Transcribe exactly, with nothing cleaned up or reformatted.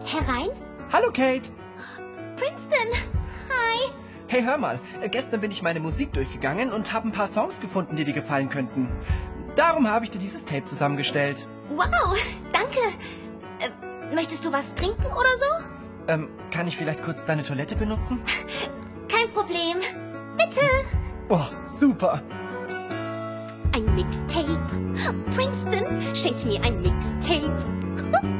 Herein? Hallo, Kate. Princeton. Hi. Hey, hör mal. Äh, Gestern bin ich meine Musik durchgegangen und habe ein paar Songs gefunden, die dir gefallen könnten. Darum habe ich dir dieses Tape zusammengestellt. Wow, danke. Äh, möchtest du was trinken oder so? Ähm, kann ich vielleicht kurz deine Toilette benutzen? Kein Problem. Bitte. Boah, super. Ein Mixtape. Princeton schenkt mir ein Mixtape.